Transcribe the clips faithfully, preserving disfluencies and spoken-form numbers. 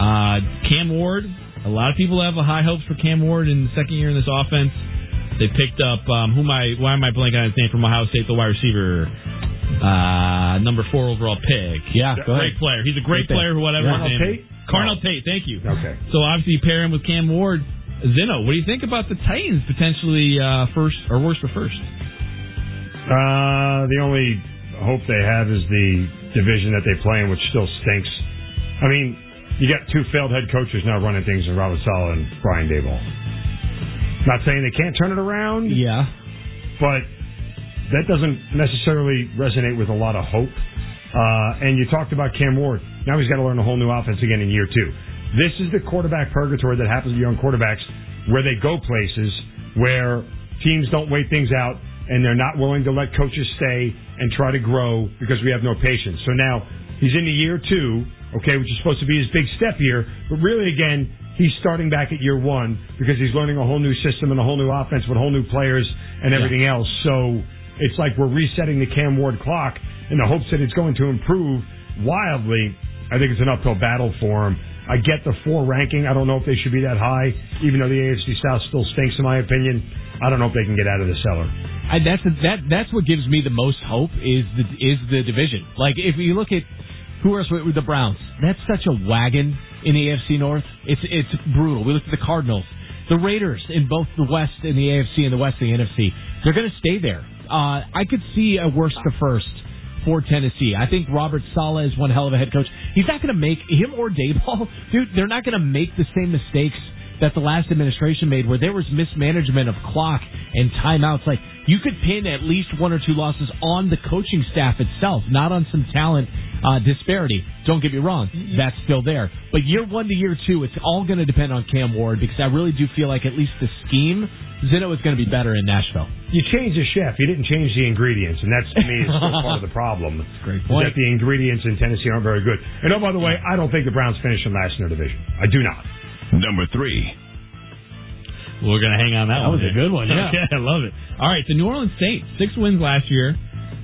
Uh, Cam Ward, a lot of people have high hopes for Cam Ward in the second year in this offense. They picked up, um, who am I, why am I blanking on his name, from Ohio State, the wide receiver, uh, number four overall pick. Yeah, go Great ahead. player. He's a great Great player, whatever yeah. his name Tate? is. Carnell Tate, thank you. Okay. So obviously you pair him with Cam Ward. Zeno, what do you think about the Titans potentially uh, first or worse for first? Uh, the only hope they have is the division that they play in, which still stinks. I mean, you got two failed head coaches now running things in Robert Saleh and Brian Daboll. Not saying they can't turn it around. Yeah. But that doesn't necessarily resonate with a lot of hope. Uh, and you talked about Cam Ward. Now he's got to learn a whole new offense again in year two. This is the quarterback purgatory that happens to young quarterbacks, where they go places where teams don't wait things out and they're not willing to let coaches stay and try to grow because we have no patience. So now he's into year two, okay, which is supposed to be his big step year. But really, again, he's starting back at year one because he's learning a whole new system and a whole new offense with whole new players and everything yeah. else. So it's like we're resetting the Cam Ward clock in the hopes that it's going to improve wildly. I think it's an uphill battle for him. I get the four ranking. I don't know if they should be that high, even though the A F C South still stinks, in my opinion. I don't know if they can get out of the cellar. I, that's that. That's what gives me the most hope is the is the division. Like if you look at who else with the Browns, that's such a wagon in the A F C North. It's it's brutal. We look at the Cardinals, the Raiders in both the West and the A F C and the West and the N F C. They're going to stay there. Uh, I could see a worse to first for Tennessee. I think Robert Saleh is one hell of a head coach. He's not going to make, him or Daboll, dude, they're not going to make the same mistakes that the last administration made, where there was mismanagement of clock and timeouts. Like, you could pin at least one or two losses on the coaching staff itself, not on some talent uh, disparity. Don't get me wrong, that's still there. But year one to year two, it's all going to depend on Cam Ward, because I really do feel like at least the scheme, Zeno is going to be better in Nashville. You changed the chef. You didn't change the ingredients, and that's, to me, is still part of the problem. Great point. That the ingredients in Tennessee aren't very good. And, oh, by the way, I don't think the Browns finish in last in their division. I do not. Number three. We're going to hang on that, that one. That was a good one, yeah. yeah. I love it. All right, the New Orleans Saints, six wins last year.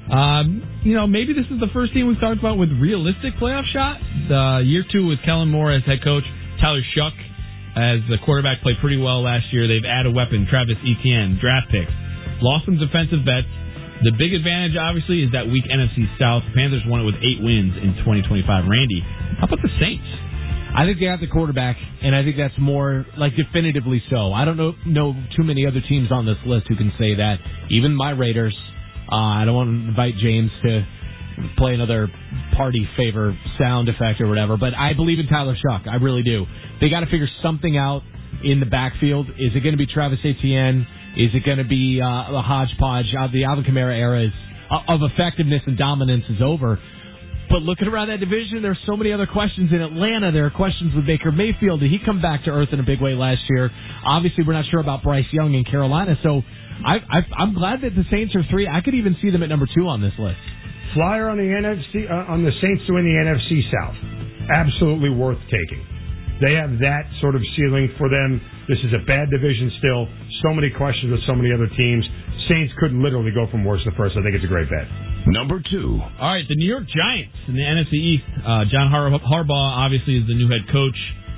Um, you know, maybe this is the first team we've talked about with realistic playoff shot. Uh, year two with Kellen Moore as head coach, Tyler Shuck as the quarterback played pretty well last year. They've added a weapon, Travis Etienne, draft picks. Lost some defensive vets. The big advantage, obviously, is that weak N F C South. The Panthers won it with eight wins in twenty twenty-five. Randy, how about the Saints? I think they have the quarterback, and I think that's more, like, definitively so. I don't know know too many other teams on this list who can say that. Even my Raiders. Uh, I don't want to invite James to play another party favor sound effect or whatever, but I believe in Tyler Shuck. I really do. They got to figure something out in the backfield. Is it going to be Travis Etienne? Is it going to be uh, a hodgepodge? Uh, the Alvin Kamara era is, uh, of effectiveness and dominance is over. But looking around that division, there's so many other questions. In Atlanta, there are questions with Baker Mayfield. Did he come back to earth in a big way last year? Obviously, we're not sure about Bryce Young in Carolina, so I, I, I'm glad that the Saints are three. I could even see them at number two on this list. Flyer on the N F C uh, on the Saints to win the N F C South. Absolutely worth taking. They have that sort of ceiling for them. This is a bad division still. So many questions with so many other teams. Saints could literally go from worst to first. I think it's a great bet. Number two. All right, the New York Giants in the N F C East. Uh, John Har- Harbaugh obviously is the new head coach.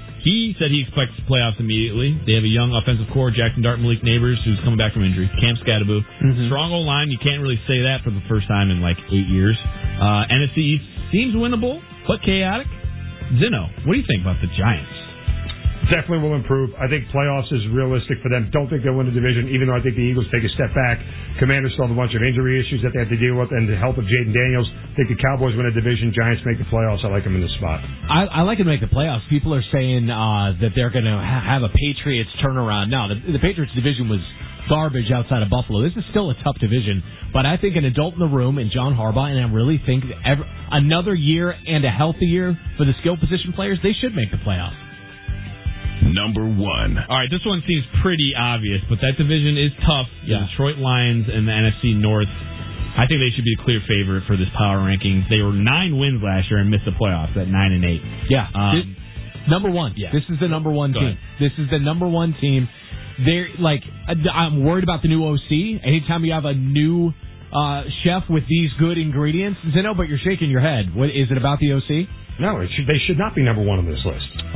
He said he expects playoffs immediately. They have a young offensive core, Jackson Dart, Malik Neighbors, who's coming back from injury. Cam Scatterbo. Mm-hmm. Strong O-line. You can't really say that for the first time in like eight years. Uh, N F C East seems winnable, but chaotic. Zeno, what do you think about the Giants? Definitely will improve. I think playoffs is realistic for them. Don't think they'll win the division, even though I think the Eagles take a step back. Commanders still have a bunch of injury issues that they have to deal with, and the help of Jaden Daniels. I think the Cowboys win a division. Giants make the playoffs. I like them in this spot. I, I like them to make the playoffs. People are saying uh, that they're going to ha- have a Patriots turnaround. No, the, the Patriots division was garbage outside of Buffalo. This is still a tough division, but I think an adult in the room and John Harbaugh, and I really think ever, another year and a healthy year for the skill position players, they should make the playoffs. Number one. All right, this one seems pretty obvious, but that division is tough. Yeah. The Detroit Lions and the N F C North. I think they should be a clear favorite for this power rankings. They were nine wins last year and missed the playoffs at nine and eight. Yeah. Um, this, number one. Yeah. This is the number one Go team. ahead. This is the number one team. They're like, I'm worried about the new O C. Anytime you have a new uh, chef with these good ingredients, Zeno, but you're shaking your head. What is it about the O C? No, it should, they should not be number one on this list.